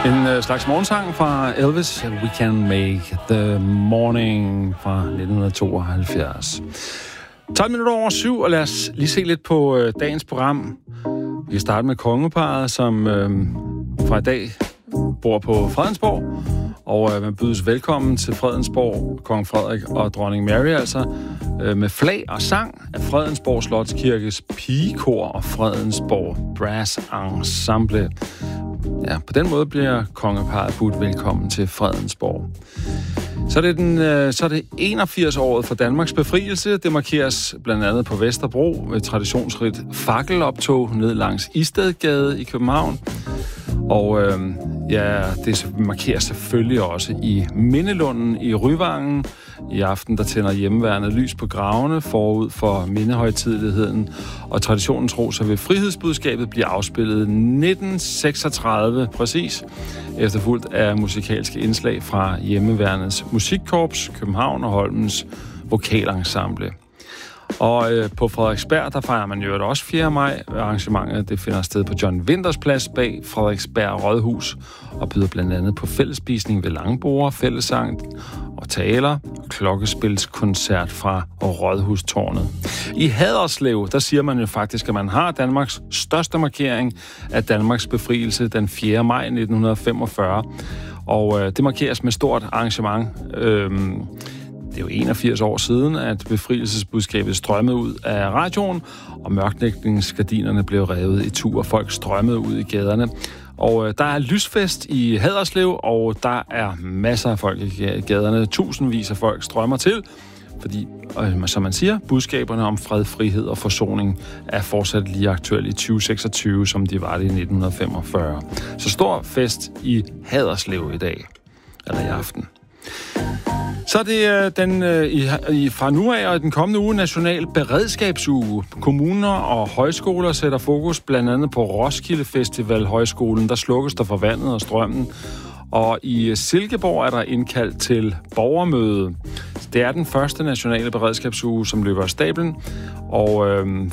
En slags morgensang fra Elvis, We Can Make the Morning fra 1972. 12 minutter over 7, og lad os lige se lidt på dagens program. Vi kan starte med kongeparret, som fra i dag bor på Fredensborg, og man bydes velkommen til Fredensborg, kong Frederik og dronning Mary, altså med flag og sang af Fredensborg Slotskirkes pigekor og Fredensborg Brass Ensemble. Ja, på den måde bliver kongeparret budt velkommen til Fredensborg. Så er det 81-året for Danmarks befrielse. Det markeres blandt andet på Vesterbro ved traditionsrigt fakkeloptog ned langs Istedgade i København. Og det markeres selvfølgelig også i Mindelunden i Ryvangen. I aften der tænder hjemmeværnet lys på gravene forud for mindehøjtideligheden. Og traditionen tro, så vil frihedsbudskabet blive afspillet 1936 præcis, efterfulgt af musikalske indslag fra hjemmeværnets musikkorps, København og Holmens vokalensemble. Og på Frederiksberg, der fejrer man jo også 4. maj. Arrangementet det finder sted på John Winters Plads bag Frederiksberg Rådhus og byder blandt andet på fællesspisning ved langbord, fællessang og taler og klokkespilskoncert fra Rådhustårnet. I Haderslev, der siger man jo faktisk, at man har Danmarks største markering af Danmarks befrielse den 4. maj 1945. Og det markeres med stort arrangement. Det er jo 81 år siden, at befrielsesbudskabet strømmede ud af radioen, og mørklægningsgardinerne blev revet i tur, og folk strømmede ud i gaderne. Og der er lysfest i Haderslev, og der er masser af folk i gaderne. Tusindvis af folk strømmer til, fordi, som man siger, budskaberne om fred, frihed og forsoning er fortsat lige aktuelle i 2026, som de var det i 1945. Så stor fest i Haderslev i dag, eller i aften. Så er det fra nu af og den kommende uge national beredskabsuge. Kommuner og højskoler sætter fokus blandt andet på Roskilde Festival Højskolen. Der slukkes der for vandet og strømmen. Og i Silkeborg er der indkaldt til borgermøde. Det er den første nationale beredskabsuge, som løber af stablen. Og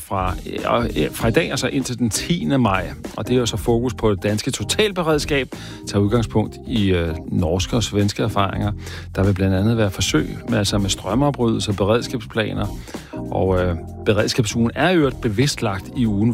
fra i dag altså indtil den 10. maj. Og det er jo så fokus på det danske totalberedskab, tager udgangspunkt i norske og svenske erfaringer. Der vil blandt andet være forsøg med strømafbrydelser og beredskabsplaner. Og beredskabsugen er jo bevidst lagt i ugen,